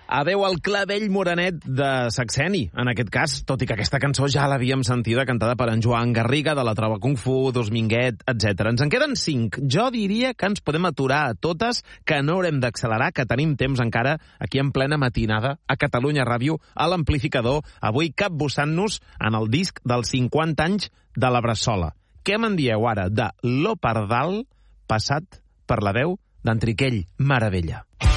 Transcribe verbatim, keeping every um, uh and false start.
Adeu al clavell morenet de Saxeni, en aquest cas, tot i que aquesta cançó ja l'havíem sentida cantada per en Joan Garriga, de la Trova Kung Fu, Dosminguet, etcètera. Ens en queden cinc. Jo diria que ens podem aturar a totes, que no haurem d'accelerar, que tenim temps encara aquí en plena matinada a Catalunya Ràdio, a l'amplificador, avui capbussant-nos en el disc dels cinquanta anys de la Bressola. Què me'n dieu ara de Lo Pardal, passat per la veu d'Enriquell Maravella?